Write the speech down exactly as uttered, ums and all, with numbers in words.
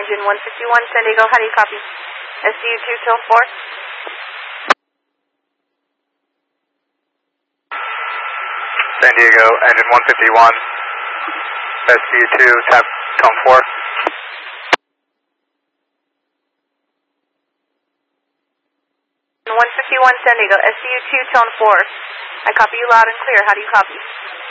Engine one fifty-one, San Diego, how do you copy? S D U two till four. San Diego, engine one fifty-one, S D U two, tap tone four. one fifty-one, San Diego, S D U two, tone four. I copy you loud and clear, how do you copy?